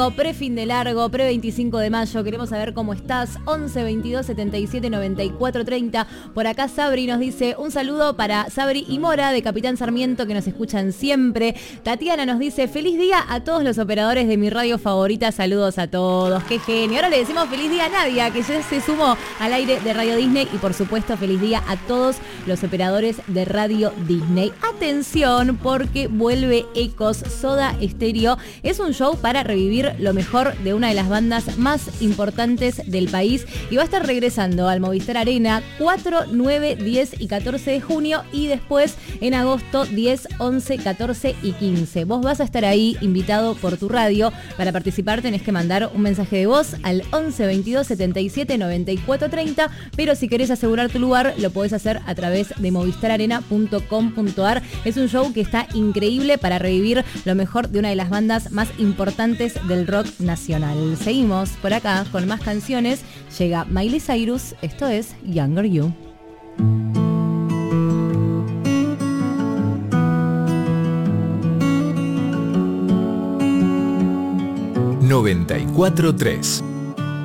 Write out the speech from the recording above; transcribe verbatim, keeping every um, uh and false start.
Pre-fin de largo, pre veinticinco de mayo, queremos saber cómo estás. Once veintidós setenta y siete noventa y cuatro treinta. Por acá Sabri nos dice un saludo para Sabri y Mora de Capitán Sarmiento, que nos escuchan siempre. Tatiana nos dice feliz día a todos los operadores de mi radio favorita, saludos a todos, qué genio. Ahora le decimos feliz día a Nadia, que ya se sumó al aire de Radio Disney, y por supuesto feliz día a todos los operadores de Radio Disney. Atención, porque vuelve Ecos Soda Stereo. Es un show para revivir lo mejor de una de las bandas más importantes del país, y va a estar regresando al Movistar Arena cuatro, nueve, diez y catorce de junio, y después en agosto diez, once, catorce y quince. Vos vas a estar ahí invitado por tu radio. Para participar tenés que mandar un mensaje de voz al once veintidós setenta y siete noventa y cuatro treinta, pero si querés asegurar tu lugar lo podés hacer a través de movistar arena punto com punto ar. Es un show que está increíble para revivir lo mejor de una de las bandas más importantes del rock nacional. Seguimos por acá con más canciones. Llega Miley Cyrus, esto es Younger You. noventa y cuatro tres